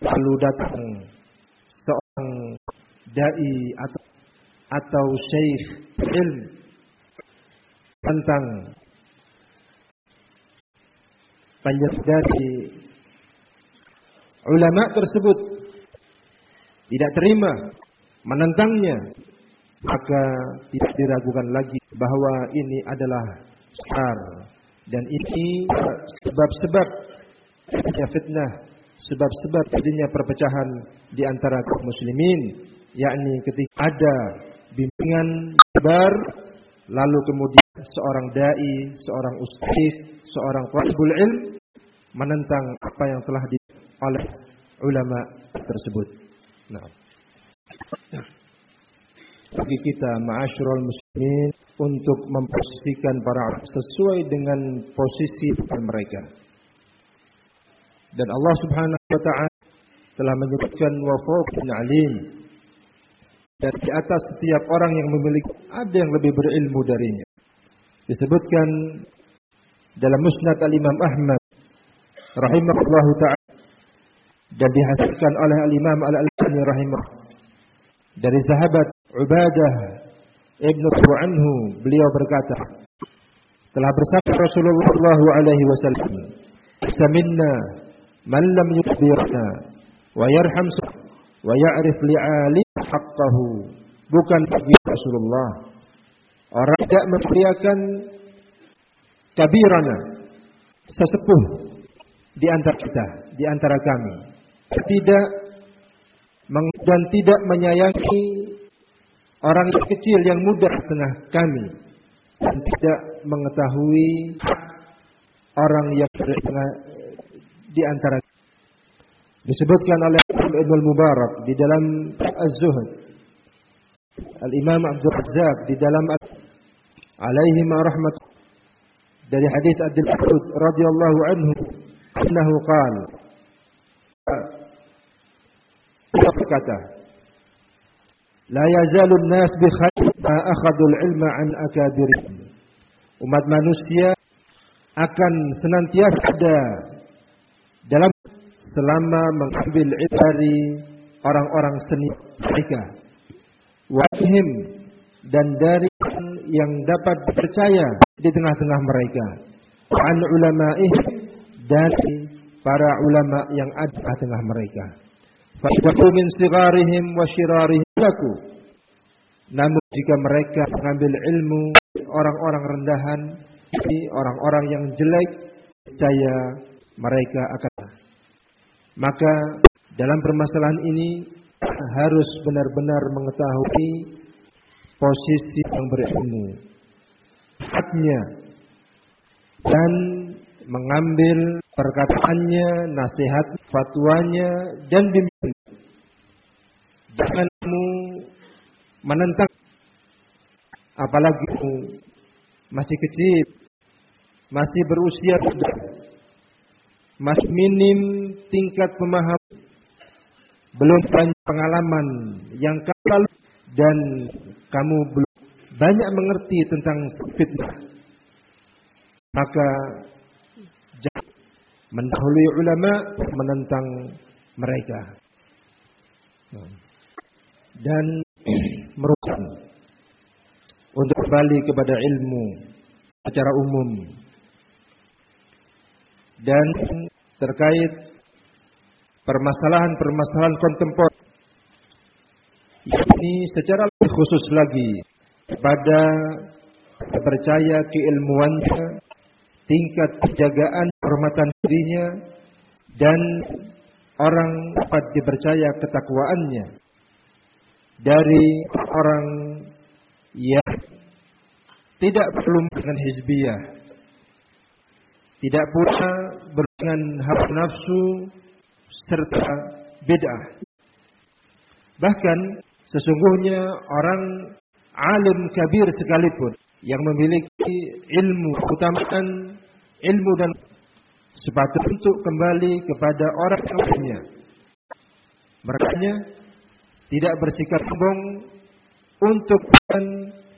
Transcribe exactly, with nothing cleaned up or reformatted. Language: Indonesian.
lalu datang seorang dai atau atau syekh ilmu tentang penjelasan dari ulama tersebut, tidak terima, menentangnya, maka tidak diragukan lagi bahwa ini adalah syar dan ini sebab-sebab fitnah, sebab-sebab terjadinya perpecahan di antara kaum muslimin, yakni ketika ada bimbingan kabar lalu kemudian seorang dai, seorang ustaz, seorang talibul ilm menentang apa yang telah di oleh ulama tersebut. Nah, bagi kita ma'asyiral muslimin untuk memposisikan para sesuai dengan posisi mereka. Dan Allah Subhanahu wa taala telah menyebutkan wa fawqal alim. Dan di atas setiap orang yang memiliki ada yang lebih berilmu darinya. Disebutkan dalam Musnad al-Imam Ahmad rahimahullahu taala dan dihasilkan oleh al-Imam Al-Albani rahimah dari sahabat Ubadah Ibnu anhu, beliau berkata, telah bersabda Rasulullah sallallahu alaihi wasallam, "Saminna man lam yukbirna wa yarham wa ya'rif li'alim haqqahu." Bukan bagi Rasulullah orang tidak memuliakan kabirana, sesepuh di antara kita, di antara kami, tidak dan tidak menyayangi orang yang kecil yang muda tengah kami, dan tidak mengetahui orang yang tengah di antara kami. Disebutkan oleh Ibnu Mubarak di dalam Az-Zuhd, Al-Imam Abdul Razzaq di dalam alaihi ma rahmat dari hadis Abdul Mas'ud radhiyallahu anhu, annahu qala, berkata, la yazalu an-nas bi khair ma akhadhu al-ilma an akabirihim. Umat manusia akan senantiasa ada dalam selama mengambil ilmu dari orang-orang senior mereka, wahim, dan dari yang dapat dipercaya di tengah-tengah mereka, an ulama'ih, dari para ulama yang ada di tengah mereka. Fa'idatu min sigarihim wa syirarihim laku. Namun jika mereka mengambil ilmu orang-orang rendahan, orang-orang yang jelek, percaya mereka akan. Maka dalam permasalahan ini harus benar-benar mengetahui posisi yang berilmu, haknya, dan mengambil perkataannya, nasihat, fatwanya, dan bimbingan. Jangan kamu menentang, apalagi kamu masih kecil, masih berusia muda, masih minim tingkat pemahaman, belum banyak pengalaman yang kamu lalui, dan kamu belum banyak mengerti tentang fitnah. Maka jangan mendahului ulama menentang mereka dan merupakan untuk kembali kepada ilmu secara umum dan terkait permasalahan-permasalahan kontemporer, ini secara lebih khusus lagi pada percaya keilmuannya, tingkat penjagaan kehormatan dirinya, dan orang dapat dipercaya ketakwaannya dari orang yang tidak perlu dengan hizbiyah, tidak pula dengan hawa nafsu serta bid'ah. Bahkan sesungguhnya orang alim kabir sekalipun yang memiliki ilmu, keutamaan ilmu dan sepatutnya untuk kembali kepada orang yang lainnya. Mereka tidak bersikap sombong untuk